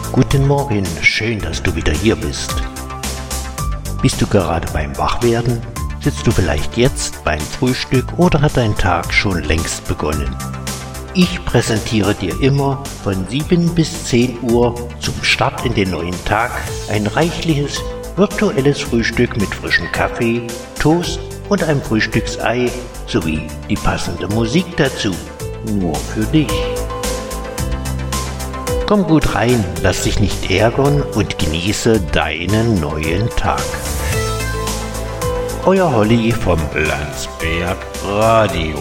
Guten Morgen, schön, dass du wieder hier bist. Bist du gerade beim Wachwerden? Sitzt du vielleicht jetzt beim Frühstück oder hat dein Tag schon längst begonnen? Ich präsentiere dir immer von 7 bis 10 Uhr zum Start in den neuen Tag ein reichliches virtuelles Frühstück mit frischem Kaffee, Toast und einem Frühstücksei sowie die passende Musik dazu. Nur für dich. Komm gut rein, lass dich nicht ärgern und genieße deinen neuen Tag. Euer Holly vom Landsberg Radio.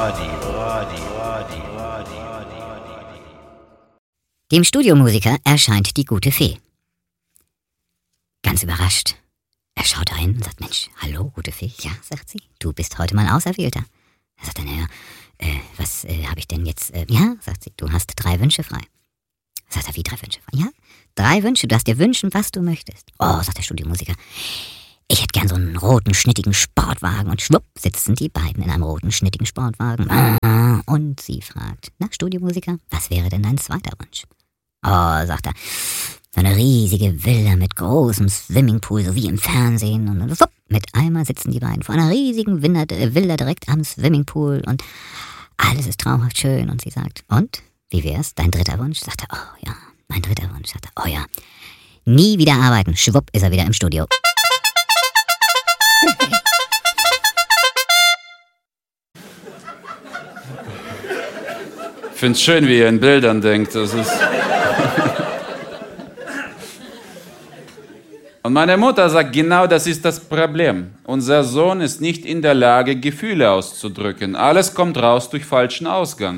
Dem Studiomusiker erscheint die gute Fee. Ganz überrascht. Er schaut ein und sagt, Mensch, hallo, gute Fee. Ja, sagt sie, du bist heute mein Auserwählter. Er sagt dann, was habe ich denn jetzt? Ja, sagt sie, du hast 3 Wünsche frei. Sagt er, wie 3 Wünsche frei? Ja, 3 Wünsche, du darfst dir wünschen, was du möchtest. Oh, sagt der Studiomusiker, ich hätte gern so einen roten, schnittigen Sportwagen. Und schwupp sitzen die beiden in einem roten, schnittigen Sportwagen. Und sie fragt, na, Studiomusiker, was wäre denn dein zweiter Wunsch? Oh, sagt er, so eine riesige Villa mit großem Swimmingpool, so wie im Fernsehen. Und schwupp, mit einmal sitzen die beiden vor einer riesigen Villa direkt am Swimmingpool. Und alles ist traumhaft schön. Und sie sagt, und, wie wär's, dein dritter Wunsch? Sagt er, oh ja, mein dritter Wunsch. Sagt er, oh ja, nie wieder arbeiten. Schwupp ist er wieder im Studio. Ich finde es schön, wie ihr in Bildern denkt. Das ist Und meine Mutter sagt, genau das ist das Problem. Unser Sohn ist nicht in der Lage, Gefühle auszudrücken. Alles kommt raus durch falschen Ausgang.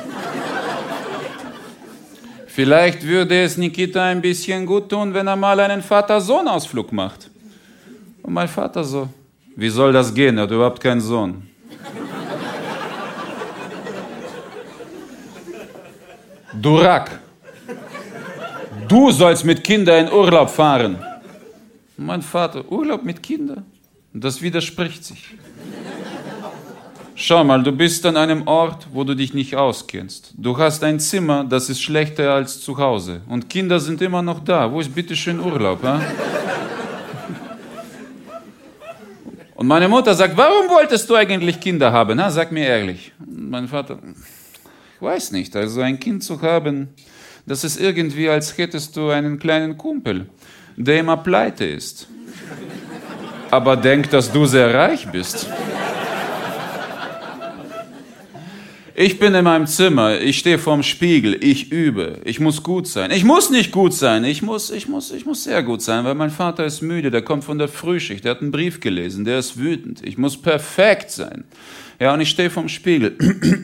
Vielleicht würde es Nikita ein bisschen gut tun, wenn er mal einen Vater-Sohn-Ausflug macht. Und mein Vater so, wie soll das gehen? Er hat überhaupt keinen Sohn. Durak, du sollst mit Kindern in Urlaub fahren. Und mein Vater, Urlaub mit Kindern? Das widerspricht sich. Schau mal, du bist an einem Ort, wo du dich nicht auskennst. Du hast ein Zimmer, das ist schlechter als zu Hause. Und Kinder sind immer noch da. Wo ist bitte schön Urlaub? Und meine Mutter sagt, warum wolltest du eigentlich Kinder haben? Sag mir ehrlich. Und mein Vater, ich weiß nicht. Also ein Kind zu haben, das ist irgendwie, als hättest du einen kleinen Kumpel, der immer pleite ist. Aber denkt, dass du sehr reich bist. Ich bin in meinem Zimmer, ich stehe vorm Spiegel, ich übe, ich muss gut sein. Ich muss nicht gut sein, ich muss sehr gut sein, weil mein Vater ist müde, der kommt von der Frühschicht, der hat einen Brief gelesen, der ist wütend. Ich muss perfekt sein. Ja, und ich stehe vorm Spiegel.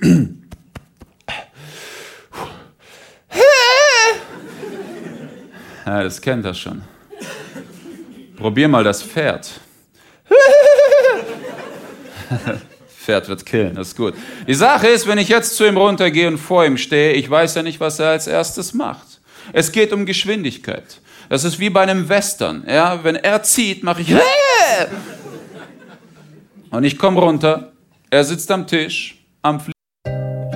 Ja, das kennt er schon. Probier mal das Pferd. Pferd wird killen, das ist gut. Die Sache ist, wenn ich jetzt zu ihm runtergehe und vor ihm stehe, ich weiß ja nicht, was er als erstes macht. Es geht um Geschwindigkeit. Das ist wie bei einem Western. Ja? Wenn er zieht, mache ich und ich komme runter, er sitzt am Tisch, am